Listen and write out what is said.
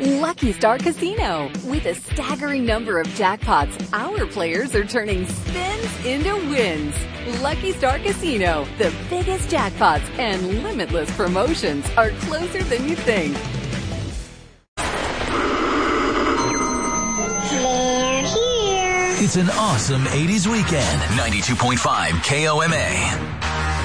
Lucky Star Casino. With a staggering number of jackpots, our players are turning spins into wins. Lucky Star Casino. The biggest jackpots and limitless promotions are closer than you think. They're here. It's an awesome 80s weekend. 92.5 KOMA.